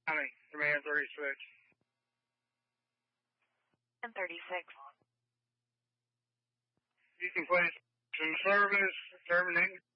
Command 36. And 36. You can place in service, terminating